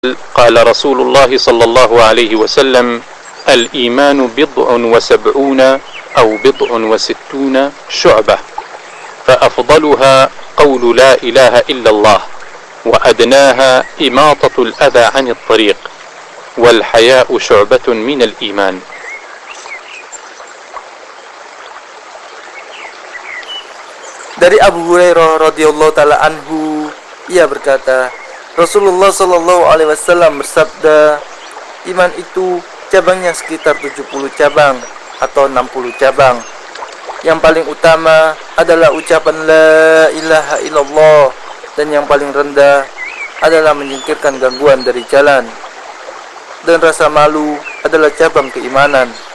قال رسول الله صلى الله عليه وسلم الإيمان بضع وسبعون أو بضع وستون شعبة فأفضلها قول لا إله إلا الله وأدناها إماطة الأذى عن الطريق والحياء شعبة من الإيمان. Dari Abu Hurairah radhiyallahu taala anhu, ia berkata, Rasulullah sallallahu alaihi wasallam bersabda, iman itu cabangnya sekitar 70 cabang atau 60 cabang. Yang paling utama adalah ucapan la ilaha illallah, dan yang paling rendah adalah menyingkirkan gangguan dari jalan. Dan rasa malu adalah cabang keimanan.